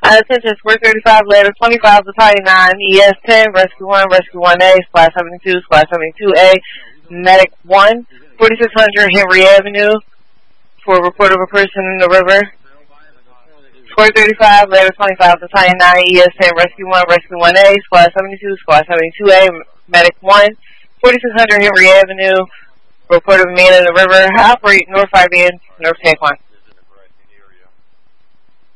Attention, Square 35, letter 25, Battalion 9, ES 10, Rescue 1, Rescue 1A, Squad 72, Squad 72A, Medic 1, 4600 Henry Avenue, for a report of a person in the river. Square 35, letter 25, Battalion 9, ES 10, Rescue 1, Rescue 1A, Squad 72, Squad 72A, Medic 1, 4600 Henry Avenue, report of a man in the river. Operate North 5 North Take 1.